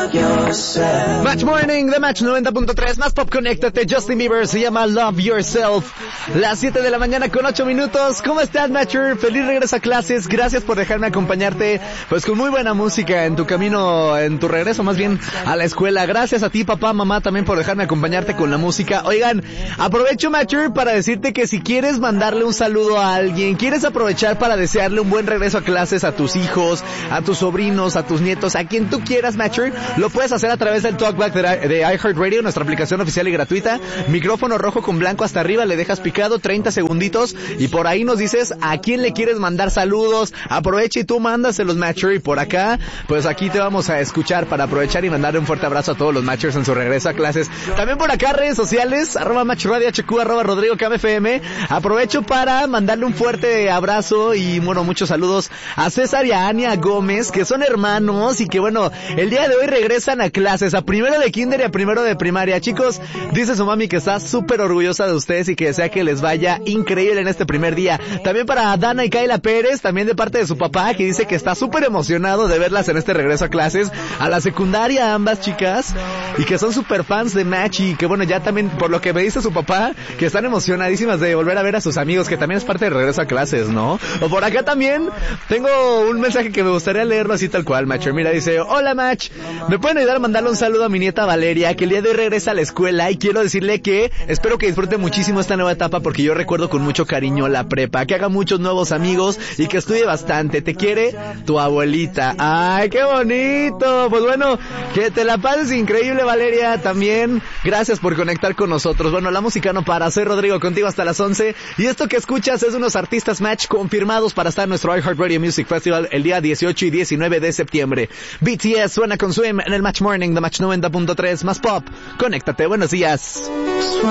Match Morning de Match 90.3, más pop, conéctate. Justin Bieber se llama Love Yourself. Las 7 de la mañana con 8 minutos. ¿Cómo estás, Matcher? Feliz regreso a clases. Gracias por dejarme acompañarte, pues con muy buena música en tu camino, en tu regreso más bien a la escuela. Gracias a ti, papá, mamá, también por dejarme acompañarte con la música. Oigan, aprovecho, Matcher, para decirte que si quieres mandarle un saludo a alguien, quieres aprovechar para desearle un buen regreso a clases a tus hijos, a tus sobrinos, a tus nietos, a quien tú quieras, Matcher, lo puedes hacer a través del Talkback de iHeartRadio, nuestra aplicación oficial y gratuita. Micrófono rojo con blanco hasta arriba, le dejas picado 30 segunditos y por ahí nos dices a quién le quieres mandar saludos. Aprovecha y tú mándaselos, Matcher, y por acá, pues aquí te vamos a escuchar para aprovechar y mandarle un fuerte abrazo a todos los Matchers en su regreso a clases. También por acá redes sociales, @MatchRadioHQ, @RodrigoKMFM. Aprovecho para mandarle un fuerte abrazo y bueno, muchos saludos a César y a Ania Gómez, que son hermanos y que bueno, el día de hoy regresan a clases, a primero de kinder y a primero de primaria. Chicos, dice su mami que está súper orgullosa de ustedes y que desea que les vaya increíble en este primer día. También para Dana y Kayla Pérez, también de parte de su papá, que dice que está súper emocionado de verlas en este regreso a clases. A la secundaria ambas chicas, y que son súper fans de Match y que bueno, ya también por lo que me dice su papá, que están emocionadísimas de volver a ver a sus amigos, que también es parte del regreso a clases, ¿no? O por acá también tengo un mensaje que me gustaría leerlo así tal cual, Matcher. Mira, dice: hola Match, ¿me pueden ayudar a mandarle un saludo a mi nieta Valeria, que el día de hoy regresa a la escuela, y quiero decirle que espero que disfrute muchísimo esta nueva etapa, porque yo recuerdo con mucho cariño la prepa, que haga muchos nuevos amigos y que estudie bastante. Te quiere tu abuelita. ¡Ay, qué bonito! Pues bueno, que te la pases increíble, Valeria. También gracias por conectar con nosotros. Bueno, la música no para. Soy Rodrigo, contigo hasta las 11, y esto que escuchas es unos artistas Match confirmados para estar en nuestro iHeartRadio Music Festival el día 18 y 19 de septiembre. BTS suena con Swim en el Match Morning de Match 90.3, más pop. Conéctate, buenos días.